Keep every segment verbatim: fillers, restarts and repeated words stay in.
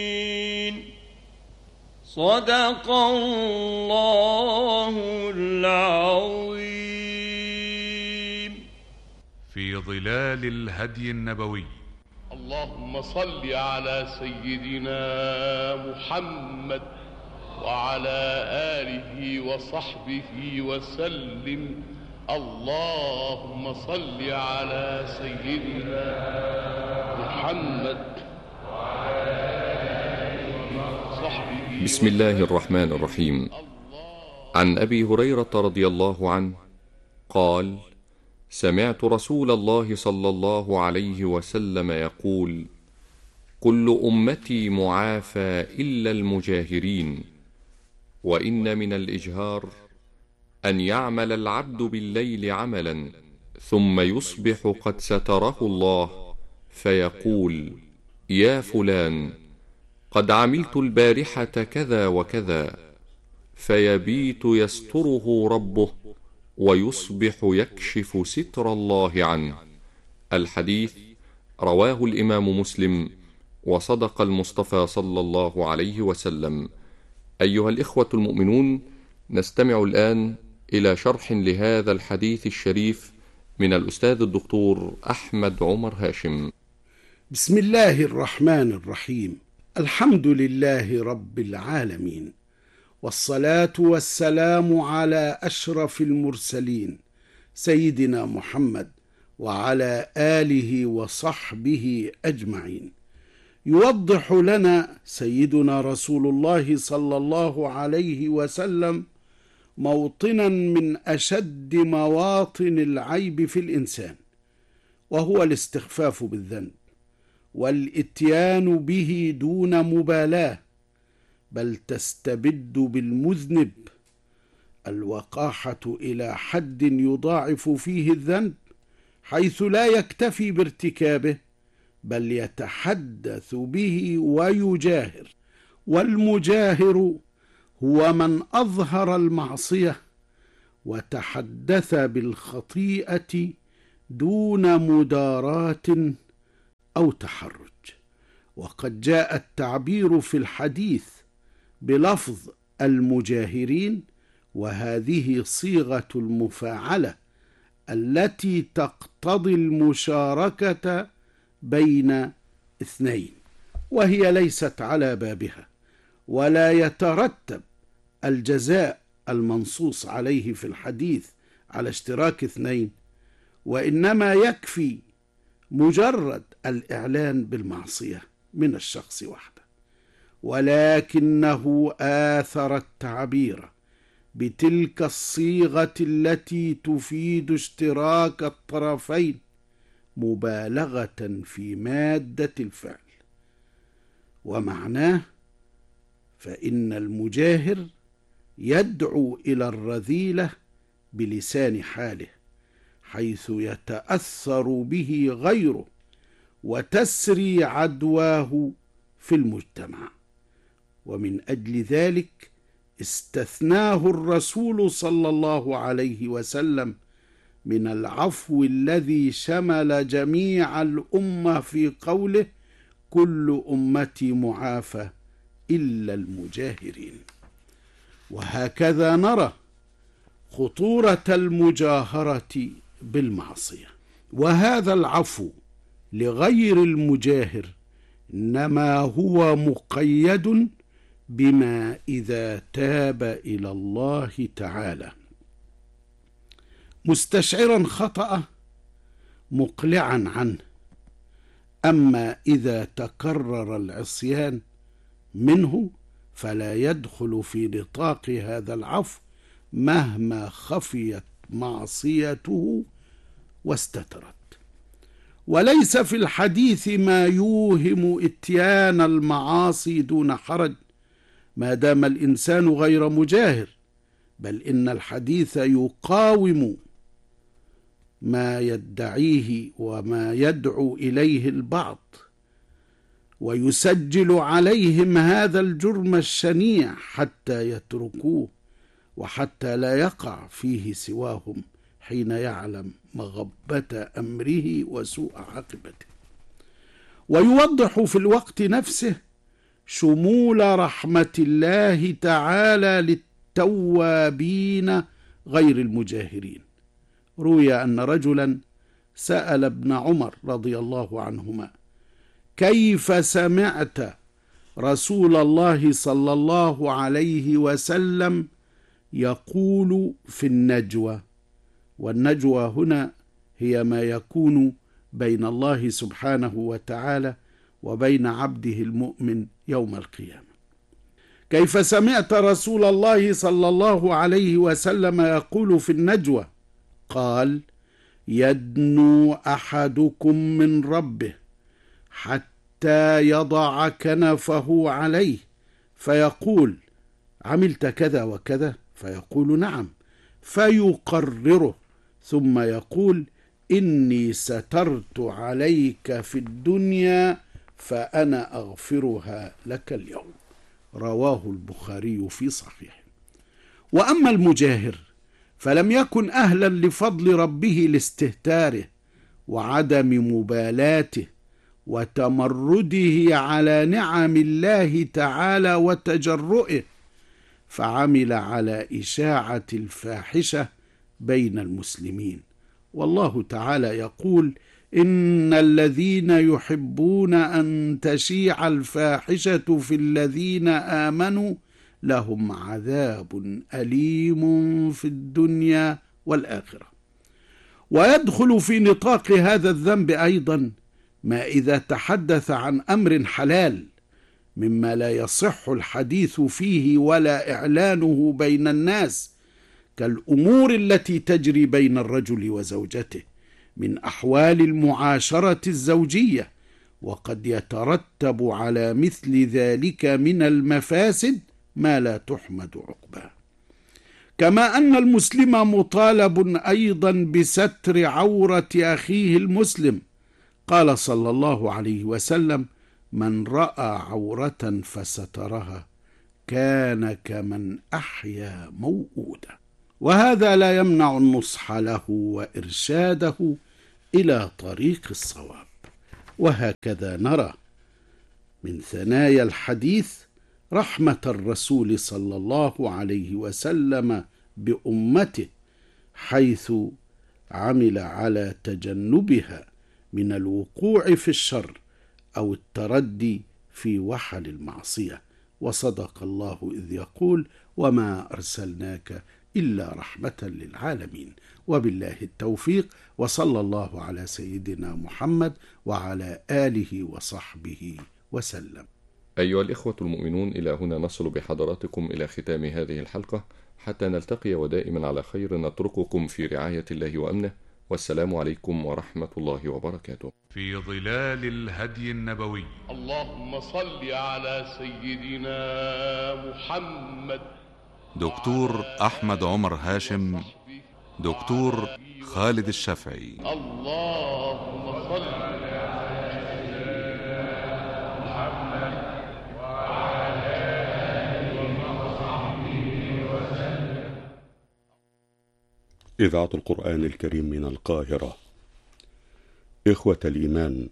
صدق الله العظيم. في ظلال الهدي النبوي. اللهم صل على سيدنا محمد وعلى آله وصحبه وسلم. اللهم صل على سيدنا محمد وعلى آله وصحبه. بسم الله الرحمن الرحيم. عن أبي هريرة رضي الله عنه قال: سمعت رسول الله صلى الله عليه وسلم يقول: كل أمتي معافى إلا المجاهرين، وإن من الإجهار أن يعمل العبد بالليل عملا ثم يصبح قد ستره الله فيقول: يا فلان، قد عملت البارحة كذا وكذا، فيبيت يستره ربه ويصبح يكشف ستر الله عنه. الحديث رواه الإمام مسلم، وصدق المصطفى صلى الله عليه وسلم. أيها الإخوة المؤمنون، نستمع الآن إلى شرح لهذا الحديث الشريف من الأستاذ الدكتور أحمد عمر هاشم. بسم الله الرحمن الرحيم. الحمد لله رب العالمين، والصلاة والسلام على أشرف المرسلين سيدنا محمد وعلى آله وصحبه أجمعين. يوضح لنا سيدنا رسول الله صلى الله عليه وسلم موطنا من أشد مواطن العيب في الإنسان، وهو الاستخفاف بالذنب والإتيان به دون مبالاة، بل تستبد بالمذنب الوقاحة إلى حد يضاعف فيه الذنب، حيث لا يكتفي بارتكابه بل يتحدث به ويجاهر. والمجاهر هو من أظهر المعصية وتحدث بالخطيئة دون مداراة أو تحرج. وقد جاء التعبير في الحديث بلفظ المجاهرين، وهذه صيغة المفاعلة التي تقتضي المشاركة بين اثنين، وهي ليست على بابها، ولا يترتب الجزاء المنصوص عليه في الحديث على اشتراك اثنين، وإنما يكفي مجرد الإعلان بالمعصية من الشخص وحده. ولكنه آثر التعبير بتلك الصيغة التي تفيد اشتراك الطرفين مبالغة في مادة الفعل. ومعناه: فإن المجاهر يدعو إلى الرذيلة بلسان حاله، حيث يتأثر به غيره وتسري عدواه في المجتمع. ومن أجل ذلك استثناه الرسول صلى الله عليه وسلم من العفو الذي شمل جميع الأمة في قوله: كل أمتي معافى إلا المجاهرين. وهكذا نرى خطورة المجاهرة بالمعصية. وهذا العفو لغير المجاهر إنما هو مقيد بما إذا تاب إلى الله تعالى مستشعرا خطأه مقلعا عنه. أما إذا تكرر العصيان منه فلا يدخل في نطاق هذا العفو مهما خفيت معصيته واستترت. وليس في الحديث ما يوهم اتيان المعاصي دون حرج ما دام الإنسان غير مجاهر، بل إن الحديث يقاوم ما يدعيه وما يدعو إليه البعض، ويسجل عليهم هذا الجرم الشنيع حتى يتركوه، وحتى لا يقع فيه سواهم حين يعلم مغبة أمره وسوء عاقبته. ويوضح في الوقت نفسه شمول رحمة الله تعالى للتوابين غير المجاهرين. روي أن رجلا سأل ابن عمر رضي الله عنهما: كيف سمعت رسول الله صلى الله عليه وسلم يقول في النجوى؟ والنجوى هنا هي ما يكون بين الله سبحانه وتعالى وبين عبده المؤمن يوم القيامة. كيف سمعت رسول الله صلى الله عليه وسلم يقول في النجوى؟ قال: يدنو أحدكم من ربه حتى يضع كنفه عليه فيقول: عملت كذا وكذا؟ فيقول: نعم. فيقرره ثم يقول: إني سترت عليك في الدنيا فأنا أغفرها لك اليوم. رواه البخاري في صحيحه. وأما المجاهر فلم يكن أهلا لفضل ربه لاستهتاره وعدم مبالاته وتمرده على نعم الله تعالى وتجرؤه، فعمل على إشاعة الفاحشة بين المسلمين. والله تعالى يقول: إن الذين يحبون أن تشيع الفاحشة في الذين آمنوا لهم عذاب أليم في الدنيا والآخرة. ويدخل في نطاق هذا الذنب أيضا ما إذا تحدث عن أمر حلال مما لا يصح الحديث فيه ولا إعلانه بين الناس، كالأمور التي تجري بين الرجل وزوجته من أحوال المعاشرة الزوجية، وقد يترتب على مثل ذلك من المفاسد ما لا تحمد عقباه. كما أن المسلم مطالب أيضا بستر عورة أخيه المسلم. قال صلى الله عليه وسلم: من رأى عورة فسترها كان كمن أحيا موؤودا. وهذا لا يمنع النصح له وإرشاده إلى طريق الصواب. وهكذا نرى من ثنايا الحديث رحمة الرسول صلى الله عليه وسلم بأمته، حيث عمل على تجنبها من الوقوع في الشر أو التردي في وحل المعصية. وصدق الله إذ يقول: وما أرسلناك إلا رحمة للعالمين. وبالله التوفيق، وصلى الله على سيدنا محمد وعلى آله وصحبه وسلم. أيها الإخوة المؤمنون، إلى هنا نصل بحضراتكم إلى ختام هذه الحلقة، حتى نلتقي ودائما على خير نترككم في رعاية الله وأمنه، والسلام عليكم ورحمة الله وبركاته. في ظلال الهدي النبوي. اللهم صل على سيدنا محمد. دكتور أحمد عمر هاشم، دكتور خالد الشافعي. اللهم صل على سيدنا محمد وعلى آله وصحبه وسلم. إذاعة القرآن الكريم من القاهرة. إخوة الإيمان،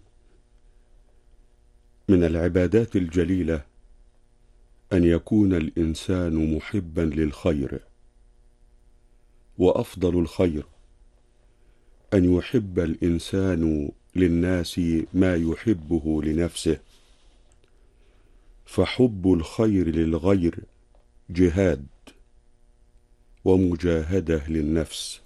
من العبادات الجليلة أن يكون الإنسان محبا للخير، وأفضل الخير أن يحب الإنسان للناس ما يحبه لنفسه، فحب الخير للغير جهاد ومجاهدة للنفس،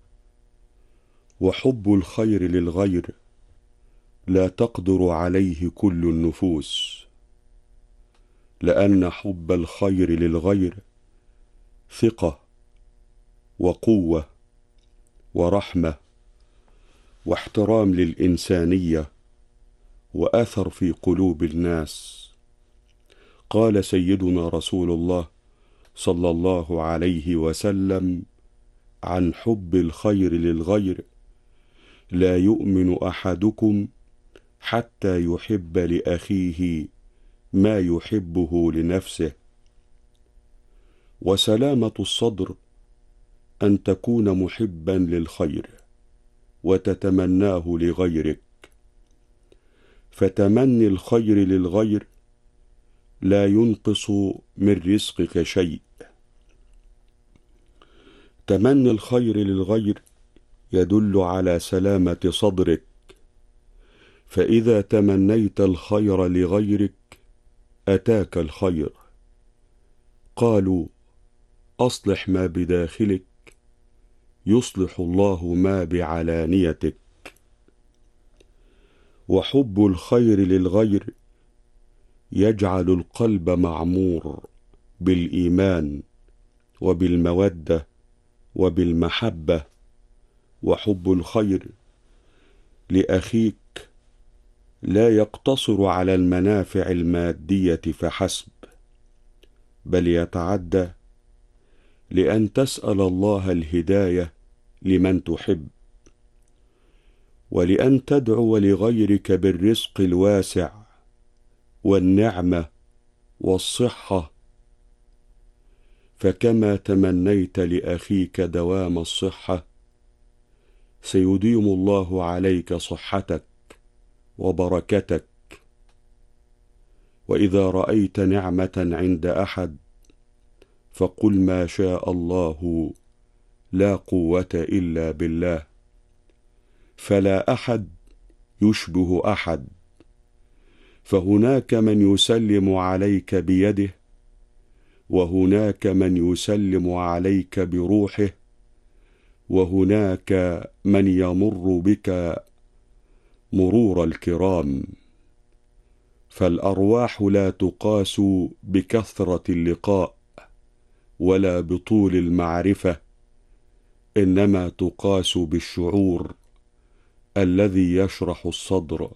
وحب الخير للغير لا تقدر عليه كل النفوس، لأن حب الخير للغير ثقة وقوة ورحمة واحترام للإنسانية وأثر في قلوب الناس. قال سيدنا رسول الله صلى الله عليه وسلم عن حب الخير للغير: لا يؤمن أحدكم حتى يحب لأخيه ما يحبه لنفسه. وسلامة الصدر أن تكون محبا للخير وتتمناه لغيرك، فتمني الخير للغير لا ينقص من رزقك شيء. تمني الخير للغير يدل على سلامة صدرك، فإذا تمنيت الخير لغيرك أتاك الخير. قالوا: أصلح ما بداخلك يصلح الله ما بعلانيتك. وحب الخير للغير يجعل القلب معمور بالإيمان وبالمودة وبالمحبة. وحب الخير لأخيك لا يقتصر على المنافع المادية فحسب، بل يتعدى لأن تسأل الله الهداية لمن تحب، ولأن تدعو لغيرك بالرزق الواسع والنعمة والصحة. فكما تمنيت لأخيك دوام الصحة، سيديم الله عليك صحتك وبركتك. وإذا رأيت نعمة عند أحد فقل ما شاء الله لا قوة إلا بالله، فلا أحد يشبه أحد. فهناك من يسلم عليك بيده، وهناك من يسلم عليك بروحه، وهناك من يمر بك مرور الكرام. فالأرواح لا تقاس بكثرة اللقاء ولا بطول المعرفة، إنما تقاس بالشعور الذي يشرح الصدر،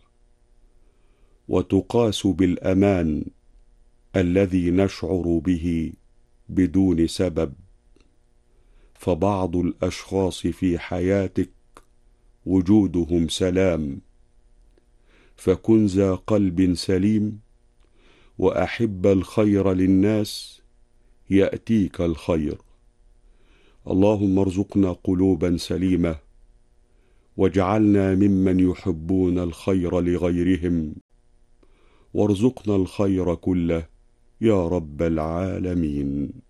وتقاس بالأمان الذي نشعر به بدون سبب. فبعض الأشخاص في حياتك وجودهم سلام، فكن ذا قلب سليم وأحب الخير للناس يأتيك الخير. اللهم ارزقنا قلوبا سليمة، واجعلنا ممن يحبون الخير لغيرهم، وارزقنا الخير كله يا رب العالمين.